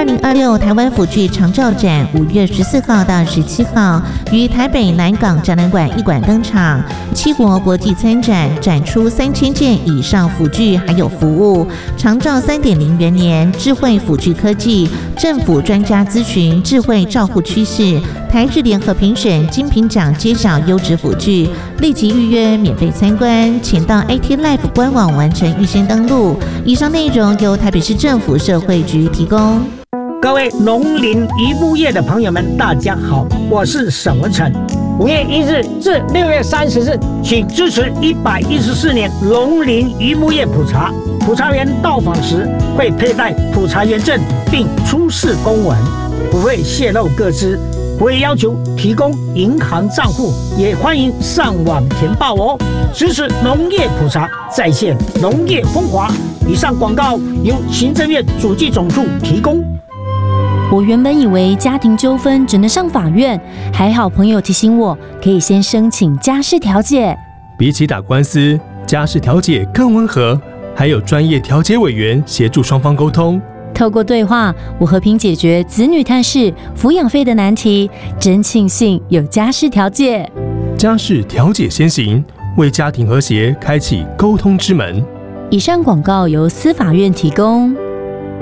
2026台湾辅具长照展5月14号到17号于台北南港展览馆1馆登场，7国国际参展，展出3000件以上辅具还有服务，长照3.0元年、智慧辅具科技、政府专家咨询、智慧照护趋势、台日联合评审金品奖揭晓优质辅具，立即预约免费参观，请到 IT Life 官网完成预先登录。以上内容由台北市政府社会局提供。 各位农林渔牧业的朋友们，大家好，我是沈文成。5月1日至6月30日，请支持114年农林渔牧业普查。普查员到访时会佩戴普查员证，并出示公文，不会泄露个资，不会要求提供银行账户，也欢迎上网填报哦。支持农业普查，再现农业风华。以上广告由行政院主计总处提供。 我原本以为家庭纠纷只能上法院，还好朋友提醒我，可以先申请家事调解。 比起打官司，家事调解更温和，还有专业调解委员协助双方沟通。 透过对话，我和平解决子女探视、抚养费的难题，真庆幸有家事调解。 家事调解先行，为家庭和谐开启沟通之门。 以上广告由司法院提供。